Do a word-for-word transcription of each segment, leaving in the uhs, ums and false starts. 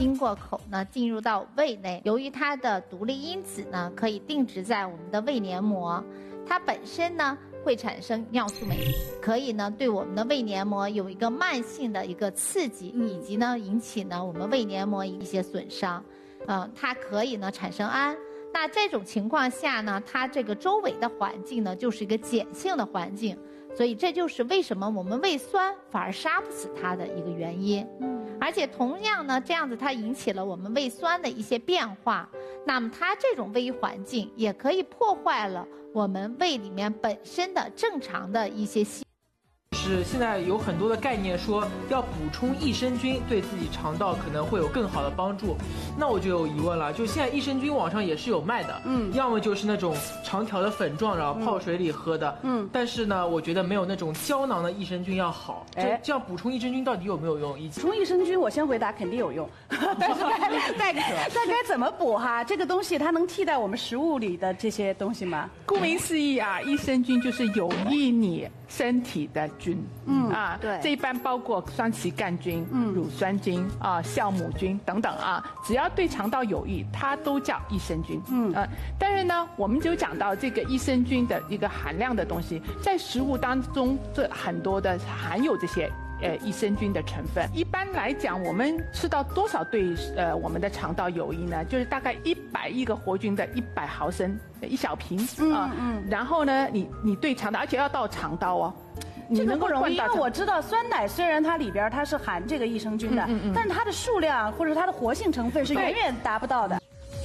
经过口呢进入到胃内，由于它的独立因子呢可以定植在我们的胃黏膜，它本身呢会产生尿素酶，可以呢对我们的胃黏膜有一个慢性的一个刺激，以及呢引起呢我们胃黏膜一些损伤，呃，它可以呢产生氨。那这种情况下呢，它这个周围的环境呢就是一个碱性的环境，所以这就是为什么我们胃酸反而杀不死它的一个原因。嗯，而且同样呢，这样子它引起了我们胃酸的一些变化，那么它这种胃环境也可以破坏了我们胃里面本身的正常的一些细。 是现在有很多的概念说要补充益生菌对自己肠道可能会有更好的帮助，那我就有疑问了，就现在益生菌网上也是有卖的，嗯，要么就是那种长条的粉状，然后泡水里喝的，嗯，但是呢，我觉得没有那种胶囊的益生菌要好。哎，这样补充益生菌到底有没有用？补充益生菌，我先回答肯定有用，但是该该该怎么补哈？这个东西它能替代我们食物里的这些东西吗？ 顾名思义啊，益生菌就是有益你身体的菌，嗯啊，对，这一般包括双歧杆菌、嗯、乳酸菌啊、酵母菌等等啊，只要对肠道有益，它都叫益生菌，嗯呃，但是呢，我们就讲到这个益生菌的一个含量的东西，在食物当中，这很多的含有这些。呃，益生菌的成分，一般来讲，我们吃到多少对呃我们的肠道有益呢？就是大概一百亿个活菌的一百毫升一小瓶啊，嗯嗯，然后呢，你你对肠道，而且要到肠道哦。 这个不容易，因为我知道酸奶虽然它里边它是含这个益生菌的，嗯嗯嗯，但是它的数量或者它的活性成分是远远达不到的。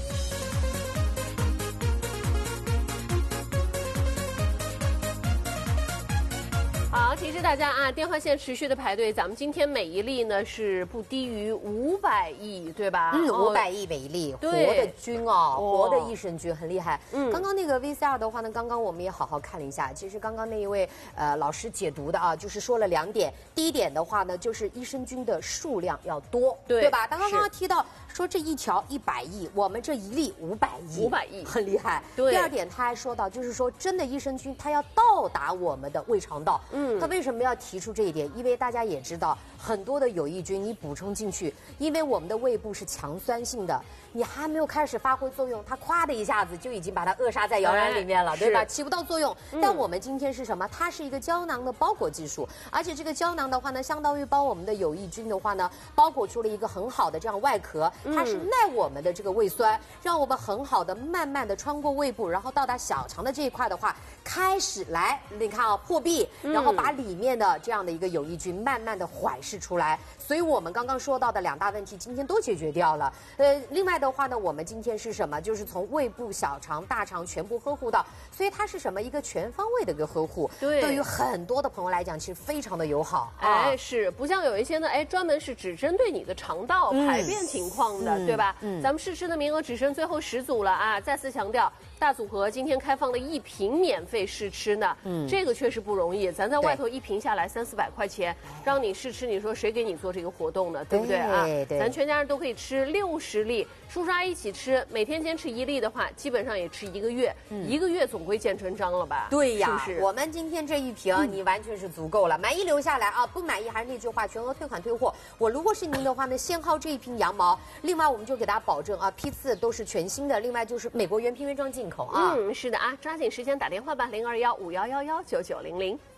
好，提示大家啊，电话线持续的排队，咱们今天每一粒呢是不低于五百亿，对吧？ 嗯，五百亿每一粒活的菌哦，活的益生菌很厉害。嗯，刚刚那个 V C R 的话呢，刚刚我们也好好看了一下。其实刚刚那一位呃老师解读的啊，就是说了两点。第一点的话呢，就是益生菌的数量要多，对对吧？他刚刚提到说这一条一百亿，我们这一粒五百亿， 五百亿很厉害。对。第二点他还说到，就是说真的益生菌它要到达我们的胃肠道。嗯。他为什么要提出这一点？因为大家也知道，很多的有益菌你补充进去，因为我们的胃部是强酸性的，你还没有开始发挥作用，它咵的一下子就已经把它扼杀在摇篮里面了，对吧？起不到作用。但我们今天是什么？它是一个胶囊的包裹技术，而且这个胶囊的话呢，相当于帮我们的有益菌的话呢，包裹出了一个很好的这样外壳，它是耐我们的这个胃酸，让我们很好的慢慢的穿过胃部，然后到达小肠的这一块的话，开始来，你看啊，破壁，然后把里面的这样的一个有益菌慢慢的缓释出来。所以我们刚刚说到的两大问题，今天都解决掉了。呃，另外的话呢，我们今天是什么？就是从胃部、小肠、大肠全部呵护到，所以它是什么？一个全方位的一个呵护。对，对于很多的朋友来讲，其实非常的友好。 哎，是不像有一些呢，哎，专门是只针对你的肠道排便情况的，对吧？嗯，咱们试吃的名额只剩最后十组了啊！再次强调，大组合今天开放了一瓶免费试吃呢。嗯，这个确实不容易，咱在外头一瓶下来三四百块钱，让你试吃，你说谁给你做这个活动呢？对不对啊？对，咱全家人都可以吃六十粒，叔叔阿姨一起吃，每天坚持一粒的话，基本上也吃一个月，嗯、一个月总归见真章了吧？ 对呀， 是不是？ 我们今天这一瓶、嗯、你完全是足够了，满意留下来啊，不满意还是那句话，全额退款退货。我如果是您的话呢，限号这一瓶羊毛，另外我们就给大家保证啊，批次都是全新的，另外就是美国原批原装进口啊。 嗯，是的啊，抓紧时间打电话吧，零二幺五幺幺幺九九零零。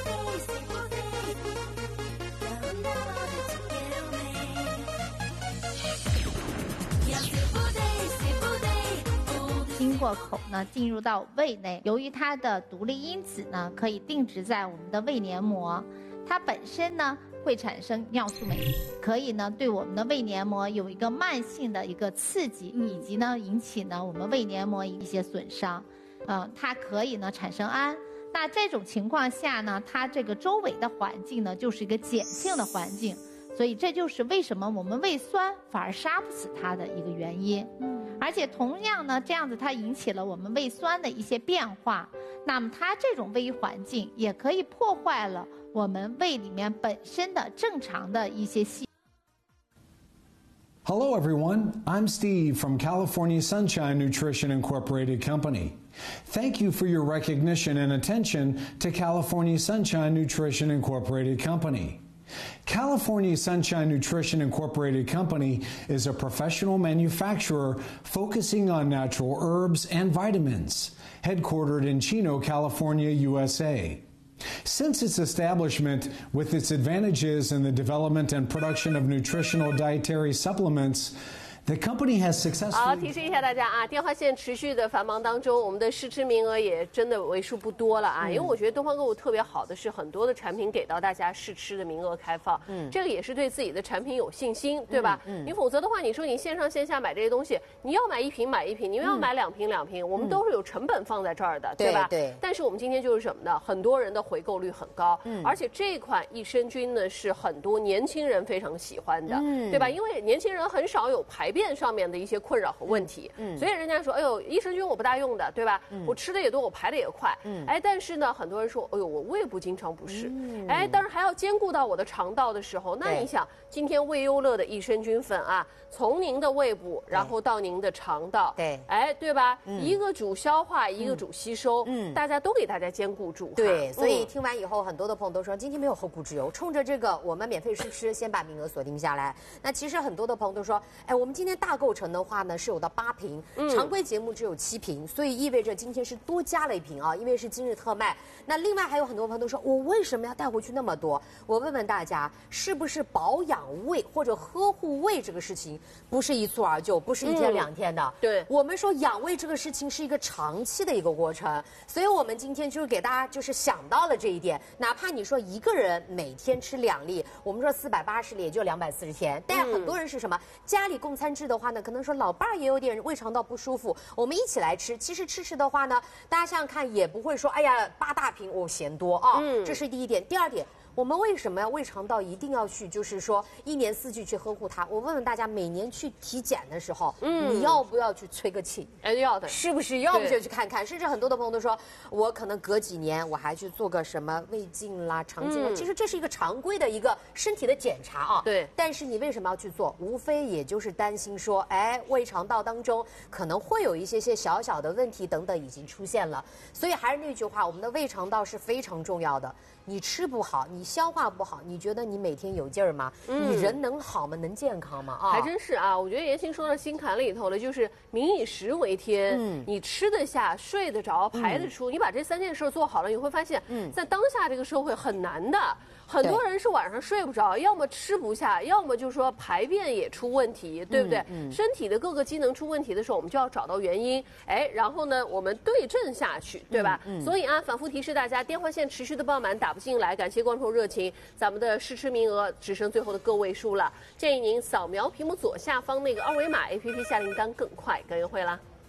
经过口呢进入到胃内，由于它的独立因子呢可以定植在我们的胃黏膜，它本身呢会产生尿素酶，可以呢对我们的胃黏膜有一个慢性的一个刺激，以及呢引起呢我们胃黏膜一些损伤，呃，它可以呢产生氨。那这种情况下呢，它这个周围的环境呢就是一个碱性的环境，所以这就是为什么我们胃酸反而杀不死它的一个原因。嗯，而且同样呢，这样子它引起了我们胃酸的一些变化，那么它这种胃环境也可以破坏了我们胃里面本身的正常的一些细。 Hello everyone, I'm Steve from California Sunshine Nutrition Incorporated Company. Thank you for your recognition and attention to California Sunshine Nutrition Incorporated Company. California Sunshine Nutrition Incorporated Company is a professional manufacturer focusing on natural herbs and vitamins, headquartered in Chino, California, U S A. Since its establishment, with its advantages in the development and production of nutritional dietary supplements, the company has successfully. 好，提示一下大家啊，电话线持续的繁忙当中，我们的试吃名额也真的为数不多了啊。嗯、因为我觉得东方购物特别好的是很多的产品给到大家试吃的名额开放，嗯，这个也是对自己的产品有信心，对吧？嗯，嗯你否则的话，你说你线上线下买这些东西，你要买一瓶买一瓶，你要买两瓶两瓶，嗯、我们都是有成本放在这儿的，嗯、对吧？ 对。 但是我们今天就是什么呢？很多人的回购率很高，嗯，而且这款益生菌呢是很多年轻人非常喜欢的，嗯，对吧？因为年轻人很少有排便上面的一些困扰和问题，嗯，所以人家说，哎呦，益生菌我不大用的，对吧？嗯，我吃的也多，我排的也快，嗯，哎，但是呢，很多人说，哎呦，我胃部经常不适，嗯，哎，当然还要兼顾到我的肠道的时候，那你想，今天胃优乐的益生菌粉啊，从您的胃部，然后到您的肠道， 对， 哎，对吧？嗯，一个主消化，一个主吸收，嗯，大家都给大家兼顾住， 对，所以听完以后，很多的朋友都说，今天没有后顾之忧，冲着这个我们免费试吃，先把名额锁定下来。那其实很多的朋友都说，哎，我们今天大购成的话呢，是有到八瓶，常规节目只有七瓶，所以意味着今天是多加了一瓶啊，因为是今日特卖。那另外还有很多朋友都说，我为什么要带回去那么多？我问问大家，是不是保养胃或者呵护胃这个事情不是一蹴而就，不是一天两天的？ 嗯、对， 我们说养胃这个事情是一个长期的一个过程，所以我们今天就是给大家就是想到了这一点，哪怕你说一个人每天吃两粒，我们说四百八十粒也就两百四十天，但很多人是什么？家里供餐制的话呢，可能说老伴儿也有点胃肠道不舒服，我们一起来吃。其实吃吃的话呢，大家想想看，也不会说哎呀八大瓶我、哦、嫌多啊、嗯，这是第一点。第二点。我们为什么要胃肠道一定要去，就是说一年四季去呵护它？我问问大家，每年去体检的时候，嗯，你要不要去催个气？ 哎，要的， 是不是？要不就去看看。甚至很多的朋友都说，我可能隔几年我还去做个什么胃镜啦、肠镜啦。嗯、其实这是一个常规的一个身体的检查啊。 对。 但是你为什么要去做？无非也就是担心说，哎，胃肠道当中可能会有一些些小小的问题等等已经出现了。所以还是那句话，我们的胃肠道是非常重要的。你吃不好，你消化不好，你觉得你每天有劲儿吗？嗯、你人能好吗？能健康吗？啊， 还真是啊！我觉得言情说到心坎里头了，就是民以食为天，嗯，你吃得下、睡得着、排得出，嗯、你把这三件事做好了，你会发现，嗯，在当下这个社会很难的。很多人是晚上睡不着，要么吃不下，要么就是说排便也出问题，对不对？嗯嗯、身体的各个机能出问题的时候，我们就要找到原因，哎，然后呢，我们对症下去，对吧？嗯嗯、所以啊，反复提示大家，电话线持续的爆满，打不进来，感谢观众热情，咱们的试吃名额只剩最后的个位数了，建议您扫描屏幕左下方那个二维码 A P P 下订单更快，更优惠啦。